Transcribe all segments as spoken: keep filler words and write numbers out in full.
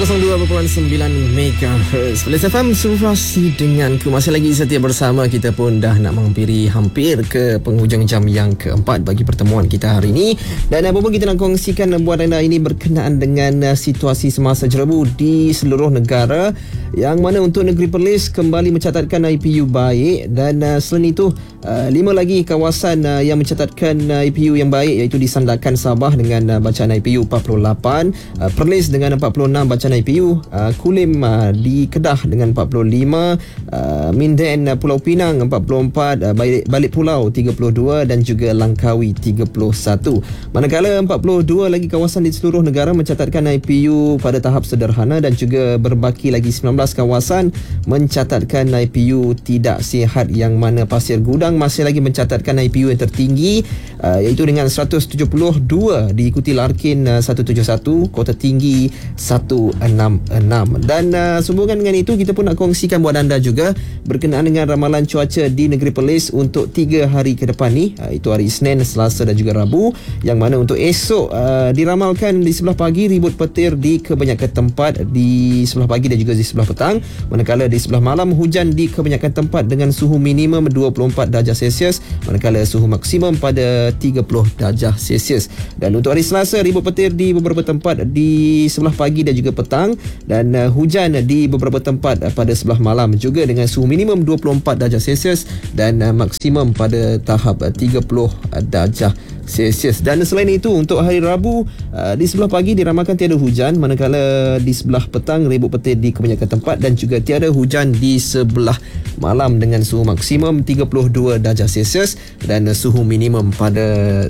kosong dua perpuluhan sembilan megahertz Plus F M, Surasi denganku. Masih lagi setia bersama. Kita pun dah nak menghampiri hampir ke penghujung jam yang keempat bagi pertemuan kita hari ini. Dan apa pun kita nak kongsikan buat anda ini berkenaan dengan situasi semasa jerebu di seluruh negara, yang mana untuk negeri Perlis kembali mencatatkan I P U baik. Dan uh, selain itu uh, lima lagi kawasan uh, yang mencatatkan uh, I P U yang baik, iaitu di Sandakan Sabah dengan uh, bacaan I P U empat puluh lapan, uh, Perlis dengan empat puluh enam bacaan I P U, uh, Kulim uh, di Kedah dengan empat puluh lima, uh, Minden uh, Pulau Pinang empat puluh empat, uh, Balik, Balik Pulau tiga puluh dua dan juga Langkawi tiga puluh satu. Manakala empat puluh dua lagi kawasan di seluruh negara mencatatkan I P U pada tahap sederhana, dan juga berbaki lagi sembilan belas kawasan mencatatkan I P U tidak sihat, yang mana Pasir Gudang masih lagi mencatatkan I P U yang tertinggi, uh, iaitu dengan seratus tujuh puluh dua, diikuti Larkin uh, seratus tujuh puluh satu, Kota Tinggi seratus enam puluh enam. Dan uh, sambungan dengan itu, kita pun nak kongsikan buat anda juga berkenaan dengan ramalan cuaca di negeri Perlis untuk tiga hari ke depan ni, uh, itu hari Isnin, Selasa dan juga Rabu, yang mana untuk esok uh, diramalkan di sebelah pagi ribut petir di kebanyakan tempat di sebelah pagi dan juga di sebelah petang, manakala di sebelah malam hujan di kebanyakan tempat dengan suhu minimum dua puluh empat darjah Celsius, manakala suhu maksimum pada tiga puluh darjah Celsius. Dan untuk hari Selasa, ribut petir di beberapa tempat di sebelah pagi dan juga petang, dan uh, hujan di beberapa tempat uh, pada sebelah malam juga dengan suhu minimum dua puluh empat darjah Celsius dan uh, maksimum pada tahap uh, tiga puluh darjah Celsius. Dan selain itu, untuk hari Rabu, uh, di sebelah pagi diramalkan tiada hujan, manakala di sebelah petang ribut petir di kebanyakan tempat dan juga tiada hujan di sebelah malam dengan suhu maksimum tiga puluh dua darjah Celsius dan uh, suhu minimum pada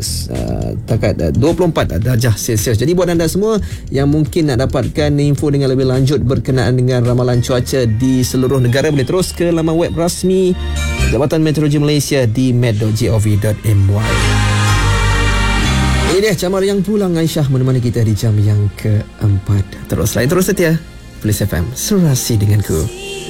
uh, takat uh, dua puluh empat darjah Celsius. Jadi buat anda semua yang mungkin nak dapatkan info dengan lebih lanjut berkenaan dengan ramalan cuaca di seluruh negara, boleh terus ke laman web rasmi Jabatan Meteorologi Malaysia di met dot gov dot my. Ini dia Camar yang pulang, Aisyah menemani kita di jam yang keempat. Terus lain terus setia Plus F M, Surasi denganku.